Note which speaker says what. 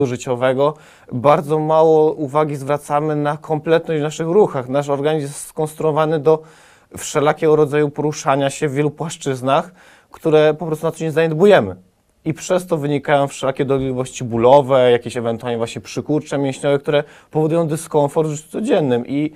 Speaker 1: życiowego, bardzo mało uwagi zwracamy na kompletność w naszych ruchach. Nasz organizm jest skonstruowany do wszelakiego rodzaju poruszania się w wielu płaszczyznach, które po prostu na co dzień zaniedbujemy. I przez to wynikają wszelakie dolegliwości bólowe, jakieś ewentualnie właśnie przykurcze mięśniowe, które powodują dyskomfort w życiu codziennym. I